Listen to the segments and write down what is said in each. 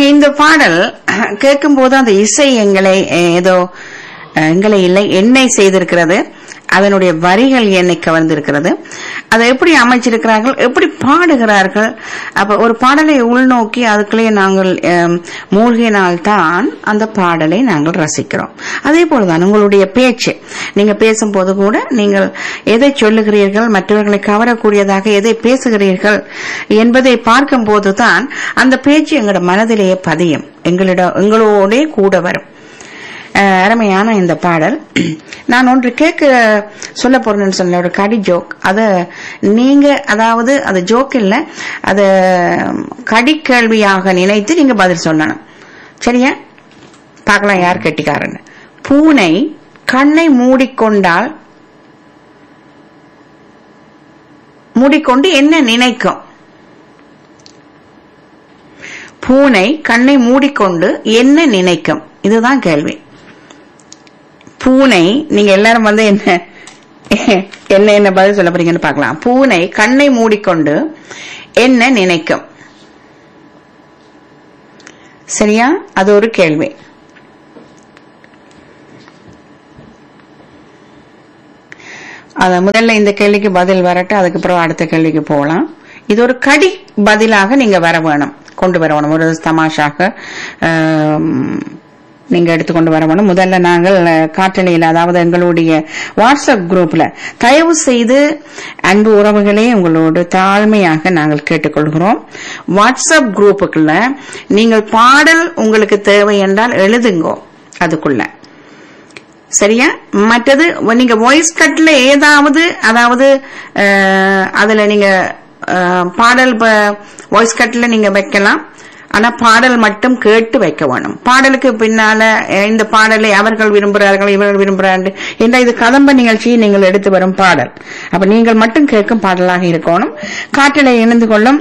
இந்த பாடல் கேட்கும் போது அந்த இசை எங்களை ஏதோ எங்களை இல்லை என்னை செய்திருக்கிறது. அதனுடைய வரிகள் என்னை கவர்ந்திருக்கிறது. அதை எப்படி அமைச்சிருக்கிறார்கள், எப்படி பாடுகிறார்கள். அப்ப ஒரு பாடலை உள்நோக்கி அதுக்குள்ளே நாங்கள் மூழ்கினால்தான் அந்த பாடலை நாங்கள் ரசிக்கிறோம். அதே போலதான் உங்களுடைய பேச்சு. நீங்க பேசும்போது கூட நீங்கள் எதை சொல்லுகிறீர்கள், மற்றவர்களை கவரக்கூடியதாக எதை பேசுகிறீர்கள் என்பதை பார்க்கும் போதுதான் அந்த பேச்சு எங்களோட மனதிலேயே பதியும், எங்களோட கூட வரும். அருமையான இந்த பாடல். நான் ஒன்று கேட்க சொல்ல போறேன்னு சொன்ன ஒரு கடி ஜோக். அத நீங்க அதாவது அது ஜோக் இல்ல, அத கடி கேள்வியாக நினைத்து நீங்க பதில் சொல்லணும். சரியா? பார்க்கலாம் யார் கெட்டிக்காரன்னு. பூனை கண்ணை மூடிக்கொண்டு என்ன நினைக்கும்? பூனை கண்ணை மூடிக்கொண்டு என்ன நினைக்கும்? இதுதான் கேள்வி. பூனை, நீங்க எல்லாரும் வந்து என்ன பதில் சொல்ல போறீங்கன்னு பார்க்கலாம். பூனை கண்ணை மூடிக்கொண்டு என்ன நினைக்கும்? சரியா? அது ஒரு கேள்வி. அத முதல்ல இந்த கேள்விக்கு பதில் வரட்டும், அதுக்கப்புறம் அடுத்த கேள்விக்கு போகலாம். இது ஒரு கடி பதிலாக நீங்க கொண்டு வர வேணும். ஒரு தமாஷாக நீங்க எடுத்துக்கொண்டு வர வேணும். முதல்ல நாங்கள் காற்றலையில், அதாவது எங்களுடைய வாட்ஸ்அப் குரூப்ல தயவு செய்து அன்பு உறவுகளே உங்களோடு தாழ்மையாக நாங்கள் கேட்டுக்கொள்கிறோம். வாட்ஸ்அப் குரூப்புக்குள்ள நீங்கள் பாடல் உங்களுக்கு தேவை என்றால் எழுதுங்கோ அதுக்குள்ள. சரியா? மற்றது நீங்க வாய்ஸ் கட்ல ஏதாவது, அதாவது அதுல நீங்க பாடல் வாய்ஸ் கட்ல நீங்க வைக்கலாம். ஆனா பாடல் மட்டும் கேட்டு வைக்க வேணும். பாடலுக்கு பின்னால இந்த பாடலை அவர்கள் விரும்புகிறார்கள், இவர்கள் விரும்புகிறார்கள் என்ற இது கதம்ப நிகழ்ச்சி நீங்கள் எடுத்து வரும் பாடல். அப்ப நீங்கள் மட்டும் கேட்கும் பாடலாக இருக்கணும். காற்றலை இணைந்து கொள்ளும்.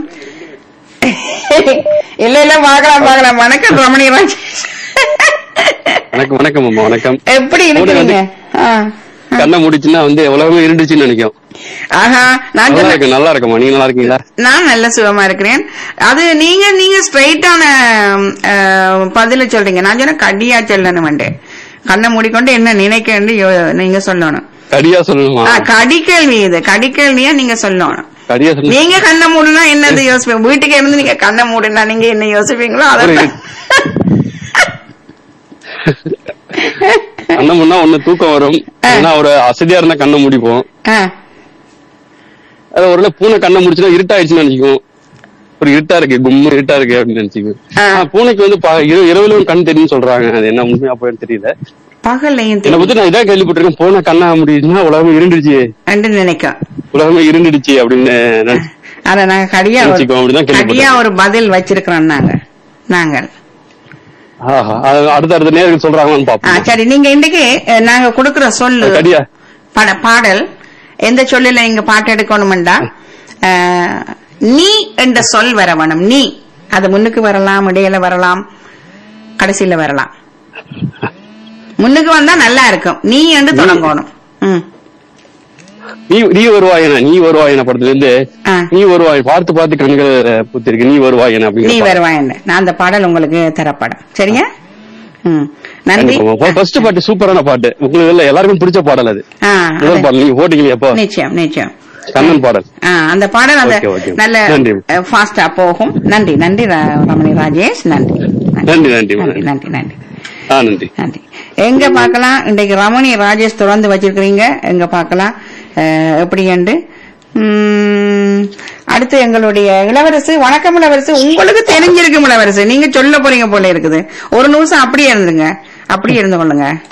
இல்ல பார்க்கலாம். வணக்கம் ரமணி ராஜ். வணக்கம் அம்மா. வணக்கம். எப்படி இருக்கிறீங்க? கண்ணை முடிச்சுன்னா உலகமே இருந்துச்சுன்னு நினைக்கும். ஆஹா, நல்லா இருக்குமா? நீங்க நல்லா இருக்கீங்களா? நான் நல்ல சுகமா இருக்கிறேன். அது நீங்க ஸ்ட்ரைட்டான பதில சொல்றீங்க. நான் சொன்ன கடியா சொல்லணும். கண்ணை மூடிக்கொண்டு என்ன நினைக்க நீங்க சொல்லணும். கடியா சொல்லணுமா? கடி கேள்வி இது. கடி கேள்வியா நீங்க சொல்லணும். நீங்க கண்ணை மூடுனா என்னது யோசிப்பீங்க? வீட்டுக்கு இருந்து நீங்க கண்ணை மூடுனா நீங்க என்ன யோசிப்பீங்களோ அதான். கண்ணை முன்னா ஒண்ணு தூக்கம் வரும், ஒரு அசதியா இருந்தா கண்ணை முடிப்போம். அது ஒரு பூனை கண்ணை முடிச்சுன்னா இருட்டாயிடுச்சுன்னு நினைச்சுக்கும். ஒரு இருட்டா இருக்கு, கும்மு இருட்டா இருக்கு அப்படின்னு நினைச்சுக்கும். பூனைக்கு இரவுல கண் தெரியும் சொல்றாங்க. அது என்ன உண்மையா போய் தெரியல. பகல்லையும் என்னை பத்தி நான் இதான் கேள்விப்பட்டிருக்கேன். பூனை கண்ணா முடிச்சுன்னா உலகமே இருந்துடுச்சு நினைக்கும். உலகமே இருந்துடுச்சு அப்படின்னு அத நாங்க கடியா ஒரு பதில் வச்சிருக்கிறோம் நாங்கள். அடுத்த நேரம் சொல்றாங்கன்னு பாப்போம். சரி, நீங்க இன்னைக்கு நாங்க கொடுக்கிற சொல்லு பாடல் எந்த சொல்லுல நீங்க பாட்டு எடுக்கணும்டா நீ என்ற சொல் வர வேணும். நீ அது முன்னுக்கு வரலாம், இடையில வரலாம், கடைசியில வரலாம். முன்னுக்கு வந்தா நல்லா இருக்கும். நீ என்று தொடங்கணும். நீ வருவாயன படத்துல இருந்து நீ வருவாய் பார்த்து கண்கள் பூத்திருக்கு. நீ வருவாயன நீ வருவாயன நான் அந்த பாடல் உங்களுக்கு தரப்படும். சரியா? நன்றி. ஃபர்ஸ்ட் பாட்டு சூப்பரான பாட்டு. உங்களுக்கு எல்லாருக்கும் பிடிச்ச பாடல் அது. முதல் பாடல் நீங்க போட்டீங்க எப்போ? நிச்சயம் கண்ணன் பாடல். அந்த பாடல் அந்த நல்ல ஃபாஸ்டா போகும். நன்றி ரமணி ராஜேஷ். நன்றி. எங்க பாக்கலாம் இன்றைக்கு ரமணி ராஜேஷ் தொடர்ந்து வச்சிருக்கிறீங்க. எங்க பாக்கலாம் எப்படி என்று. அடுத்து எங்களுடைய இளவரசு. வணக்கம் இளவரசு. உங்களுக்கு தெரிஞ்சிருக்கும் இளவரசு, நீங்க சொல்ல போறீங்க போல இருக்குது. ஒரு நிமிஷம் அப்படியே இருந்துங்க, அப்படியே இருந்து கொள்ளுங்க.